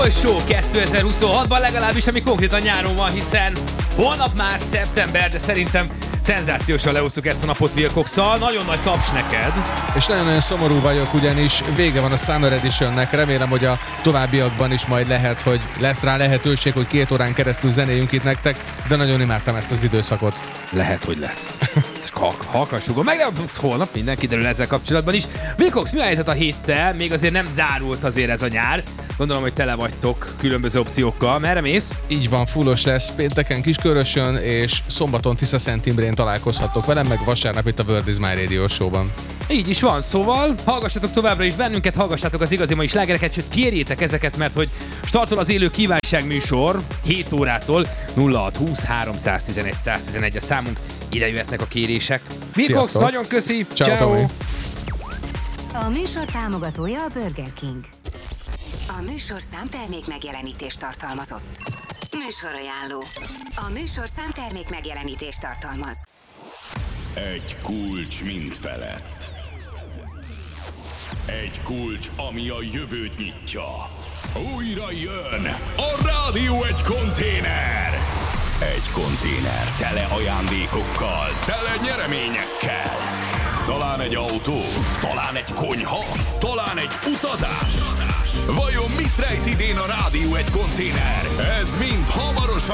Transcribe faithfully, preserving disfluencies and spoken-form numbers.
Show kétezer-huszonhatban, legalábbis ami konkrétan nyáron van, hiszen holnap már szeptember, de szerintem szenzációsan lehoztuk ezt a napot Wilcox-szal. Nagyon nagy taps neked. És nagyon-nagyon szomorú vagyok, ugyanis vége van a Summer Editionnek. Remélem, hogy a továbbiakban is majd lehet, hogy lesz rá lehetőség, hogy két órán keresztül zenéljünk itt nektek, de nagyon imádtam ezt az időszakot. Lehet, hogy lesz. Halkassugom meg, de holnap minden kiderül ezzel kapcsolatban is. Wilcox, mi a helyzet a héttel? Még azért nem zárult azért ez a nyár. Gondolom, hogy tele vagytok különböző opciókkal. Merre mész? Így van, fullos lesz. Pénteken Kiskörösön, és szombaton Tiszaszent Imrén találkozhattok velem, meg vasárnap itt a World is My Radio Show-ban. Így is van, szóval hallgassatok továbbra is bennünket, hallgassátok az igazi mai slágereket, sőt kérjétek ezeket, mert hogy startol az élő kívánság műsor hét órától nulla hat húsz háromszáztizenegy száztizenegy a számunk, ide jöhetnek a kérések. Wilcox, nagyon köszi! Ciao, Tomi! A műsor támogatója a Burger King. A műsor számtermék megjelenítést tartalmazott. Műsorajánló. A műsor számtermék megjelenítést tartalmaz. Egy kulcs mind felett. Egy kulcs, ami a jövőt nyitja. Újra jön a Rádió Egy konténer. Egy konténer tele ajándékokkal, tele nyereményekkel. Talán egy autó, talán egy konyha, talán egy utazás. Vajon mit rejt idén a Rádió Egy konténer? Ez mind hamarosan